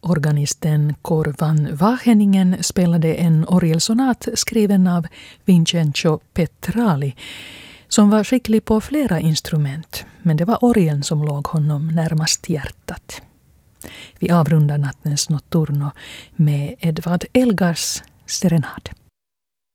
Organisten Cor van Wageningen spelade en orgelsonat skriven av Vincenzo Petrali, som var skicklig på flera instrument, men det var orgeln som låg honom närmast hjärtat. Vi avrundar nattens notturno med Edvard Elgars serenad.